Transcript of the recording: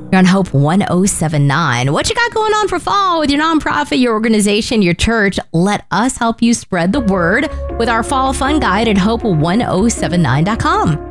You're on Hope 1079. What you got going on for fall with your nonprofit, your organization, your church? Let us help you spread the word with our fall fun guide at hope1079.com.